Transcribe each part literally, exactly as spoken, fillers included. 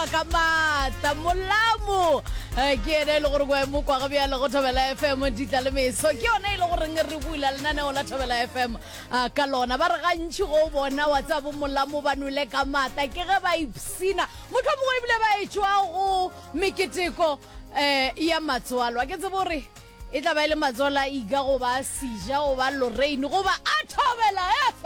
ka mata molamo ke ene le gore go mo kwa ga bya le go Thobela F M di tla le meso ke yone ile gore re buila le nane o la Thobela F M ka lona ba re gantši go bona WhatsApp molamo ba nule ka mata ke ge ba ipsina motho mo go ibile ba etswa go meketeko eh ya matswalo ke tsebore e tla ba ile matsola iga go ba sija go ba Lorraine go ba a Thobela F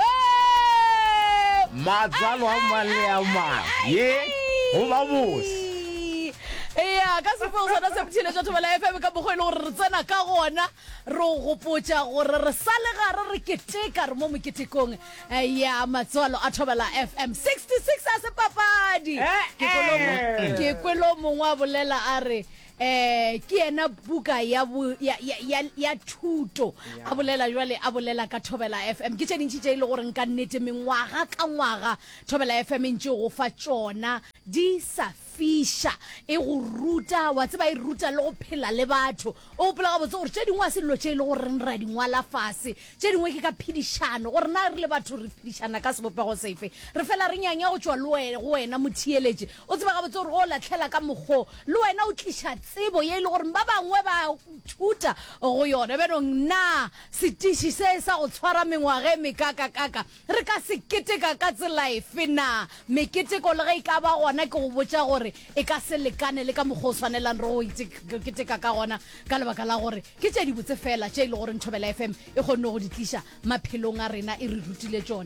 M matsalo a male a ma ye go ba bose ya ka se fo sona se ptile tša Thobela F M ka bogwe le gore re tsena ka gona re go potša gore re sale gare re keteka re mo moketekong ya matswalo a Thobela F M sixty-six a se papadi ke kwelo mongwe a bolela a re eh ke ena buka ya ya ya ya thuto a bolela jwale a bolela ka Thobela F M ke tšeng tšitše ile gore nka nnete mengwaga ka ngwaga Thobela F M ntše go fa tšona di sa fisha e go ruta wa tseba e ruta le go phela le batho o pela ga botse gore tše dingwe se lo tše ile gore re di ngwala fase tše dingwe ke ka phidishano gore na re le batho re phidishana ka sebopego sefe re fela re nyanya go tšwa le wena mothieletše o tseba ga botse gore go latlhela ka mokgo le wena o tliša tsebo ye ile gore ba bangwe ba thuta go yona benong na setiši se sa go tshwara mengwage mekakakaka re ka se keteka ka tsela efe na meketeko le ge e ka ba gona ke go botša gore e ka se lekane le ka moggo tshwanelang re go keteka ka gona ka lebaka la gore ke tše di botse fela tše ile gore Thobela F M e kgonne go di tliša maphelong a rena e re rutile tšone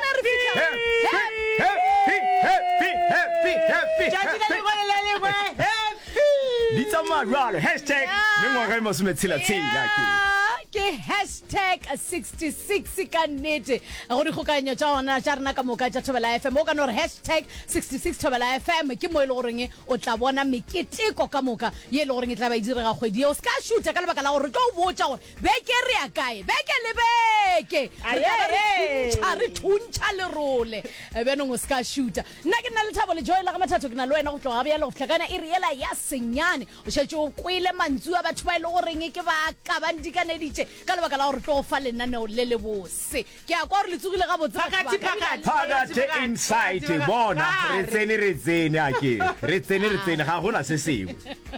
di tsamaya jwalo hashtag mengwaga e masometshela-tshela ke hashtag sixty-six ka nnete go di kgokanyo tša ona tša rena ka moka tša Thobela F M o ka no re hashtag sixty-six Thobela F M ke mo e le goreng o tla bona meketeko ka moka ye le goreng e tla ba e direga kgwedi o ska shoota ka lebaka la gore tlo botša gore beke re ya kae beke le beke re thuntša le role benong o ska shoota nna ke nna le Thabo le Joy la ga mathatho ke na le wena go tloga bjalo go hlakana e riela ya senyane o šetše o kwele mantswe a batho ba ile goreng ke ba ka ba ndikaneditše ka lebaka la gore tlo fa lenaneo le le bose ke a kwa re le tsogile ga botse phakate inside bona re tsene re tsene a ke re tsene re tsene ga gona se sengwe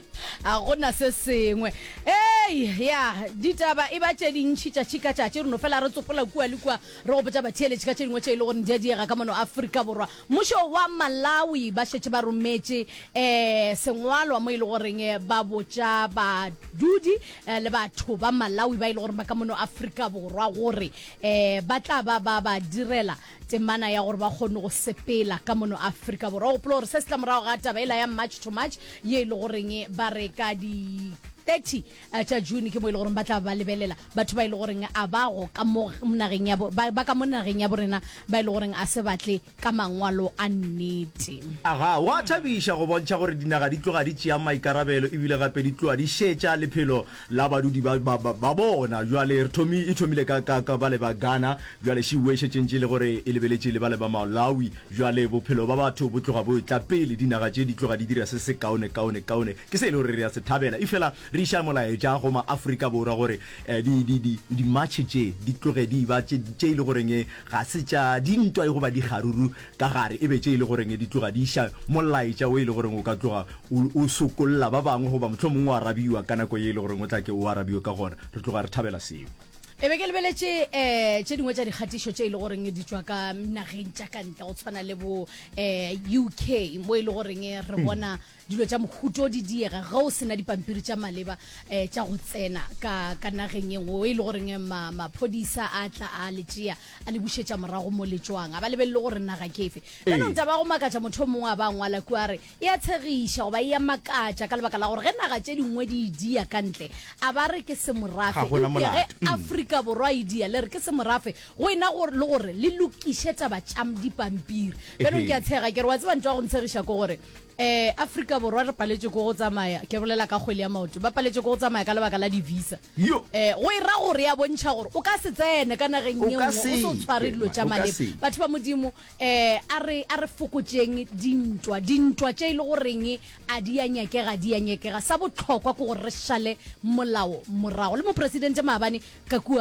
a gona se sengwe ei ya ditaba e ba tše dintšhi tša tšika tšatši re no fela re tsopola kua le kua re go botša batheeletše ka tše dingwe tše e le gore di a diega ka mono Afrika Borwa mmušo wa Malawi ba šetše ba rometše um sengwalwa mo e le goreng ba botša badudi le batho ba Malawi ba ile gore ba ka mono Afrika Borwa gore eh ba tla ba ba ba direla temana ya gore ba kgone go sepela ka mono Afrika Borwa o plore se se morago ga taba ela ya March to March ye ile goreng ba reka di thirty tša June ke mo ile gore ba tla ba lebelela batho ba ile goreng a ba go ka mo nageng ya ba ka mo nageng ya borena ba ile goreng a se batle ka mangwalo a nnete aga wa thabisha go bontšha gore dinaga di tloga di tšea maikarabelo e bile gape di tloga di šetša lephelo la badudi ba bona jwale re thomi e thomile ka ka ba le ba Ghana jwale šiwe šetšentše le gore e lebeletše le ba le ba Malawi jwale bophelo ba batho bo tloga bo tla pele dinaga tše di tloga di dira se se kaone kaone kaone ke se ile gore re ya se thabela e fela reša molae ja go ma Afrika Borwa gore di di di di match tše di tloge di ba tše ile goreng ga se tša dintwa e go ba di garuru ka gare e be tše ile goreng di tloga di ša molae tša o ile goreng o ka tloga o sokolla ba bangwe go ba motho mongwe a rabiwa ka nako ye ile goreng o tla ke o arabiwa ka gona re tloga re thabela seo e be ke lebeletše um tše dingwe tša dikgatišo tše e le goreng di tšwa ka nageng tša kantle go tshwana le bo um U K mo e le goreng re bona dilo tša mohuto di diega ga o sena dipampiri tša maleba um tša go tsena ka nageng engwe e le goreng maphodisa a tla a letšea a le bušetša morago mo letšwang a ba lebelele gore naga kefe anong taba go makatša motho mongwe a ba ngwala kua re e a tshegiša goba e a makatša ka lebaka la gore ge naga tše dingwe di dia kantle a ba re ke semorafe ge Afrika Borwa idia le re ke se morafe go ina gore le gore le lokišetša batšam dipampiri beno ke a tshega ke re wa tseba ntwa go ntshegiša ko gore eh Afrika Borwa re paletše go go tsamaya ke bolela ka kgwele ya maoto ba paletše go go tsamaya ka lebaka la di visa eh go ira gore ya bontšha gore o ka se tsene ka nageng nngwe o so tshware dilo tša maleba batho ba modimo eh a re a re fokotšeng dintwa dintwa tše ile goreng a di a nyakega di a nyakega sa botlhokwa go gore re šale molao morago le mo president Maabane ka kua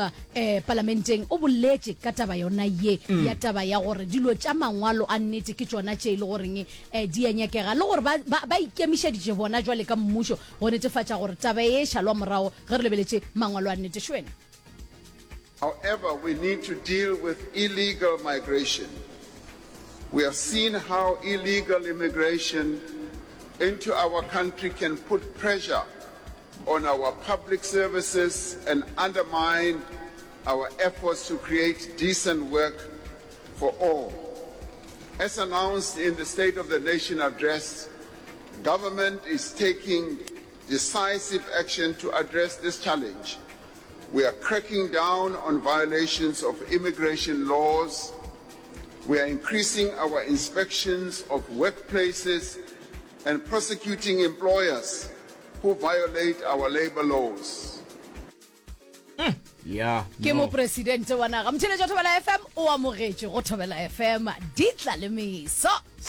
bua eh parlamenteng o boletse ka taba yona ye ya taba ya gore dilo tša mangwalo a nnete ke tsona tše ile goreng eh di a nyakega le gore ba ba ikemišeditše bona jwale ka mmušo go netefatša gore taba e shalwa morago ge re lebeletse mangwalo a nnete shwena. However, we need to deal with illegal migration. We have seen how illegal immigration into our country can put pressure on our public services and undermine our efforts to create decent work for all. As announced in the State of the Nation address, government is taking decisive action to address this challenge. We are cracking down on violations of immigration laws. We are increasing our inspections of workplaces and prosecuting employers who violate our labor laws. Mm. Yeah. Ke mo presidente wa naga mtheleja Thobela F M o amogetse go Thobela F M ditla le miso.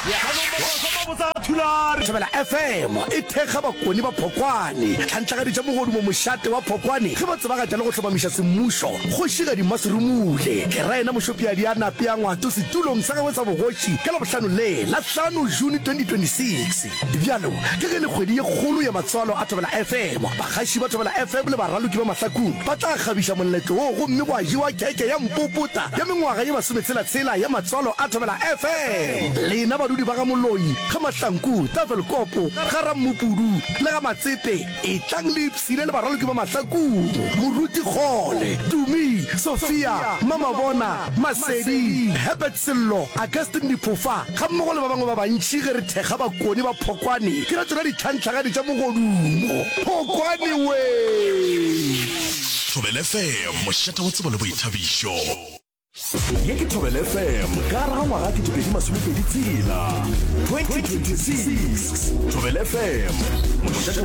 Thobela F M e thekga bakoni ba Phokwane tlhantla ga mogodu mo mošate wa Phokwane ge ba tseba ga tla go tlhomamisha semmušo go shiga di masrumule ke raena moshopi ya diana pia ngwato setulong sa gwe sa bogotsi ka la bohlano le la hlano June twenty twenty-six dibyalo ke ge le kgwedi ye kgolo ya matswalo a Thobela F M bagashi ba Thobela F M le baraloki ba mahlakong ba tla kgabisha molletlo o go mme wa jiwa keke ya mpuputa ya mengwaga ye masometsela tsela ya matswalo a Thobela F M lena badudi ba ga moloi ga mahlanku tafel kopo ga rammupudu le ga matsepe e tlang le psile le baraloki ba mahlakong moruti gole Tumi Sophia Mama Bona Masedi Herbert Sello Augustine Diphofa ga mmogo le ba bangwe ba bantši ge re thekga bakoni ba Phokwane ke ra tsona ditlhantlha ga di tša mogodumo Phokwane we Thobela F M mošata wa tsebo le boithabišo ye ke Thobela F M ka ra ngwaga ke tšopedi masomepedi tsela twenty twenty-six Thobela F M